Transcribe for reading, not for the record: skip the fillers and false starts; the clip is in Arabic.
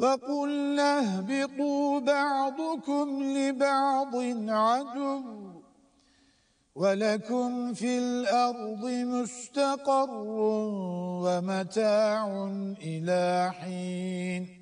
وَقُلْنَا اهْبِطُوا بَعْضُكُمْ لِبَعْضٍ عَدُوٌّ وَلَكُمْ فِي الْأَرْضِ مُسْتَقَرٌّ وَمَتَاعٌ إِلَى حِينٍ